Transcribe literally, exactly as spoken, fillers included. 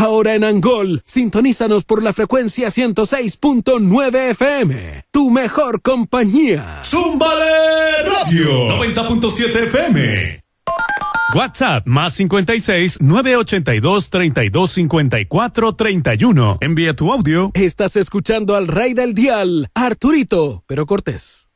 Ahora en Angol, sintonízanos por la frecuencia ciento seis punto nueve F M. Tu mejor compañía. ¡Zúmbale Radio! noventa punto siete F M. WhatsApp más cincuenta y seis, nueve ochenta y dos, treinta y dos cincuenta y cuatro, treinta y uno. Envía tu audio. Estás escuchando al rey del dial, Arturito, pero Cortés.